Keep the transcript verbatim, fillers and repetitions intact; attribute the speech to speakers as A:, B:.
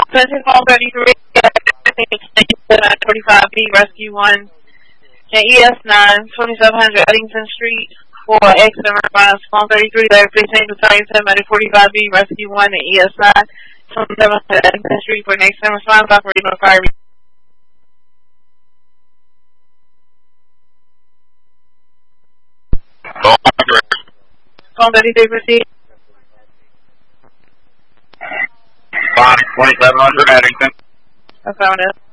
A: Attention phone thirty-three, forty-five B, Rescue one, and E S nine, twenty-seven hundred Eddington Street, for exit response. Phone thirty-three, Larry fifteen to thirty-seven at forty-five B, Rescue one, and E S nine, twenty-seven hundred Eddington Street, for next time response. Operating on fire. Phone thirty-three, proceed.
B: twenty-seven hundred Eddington.
A: Affirmative.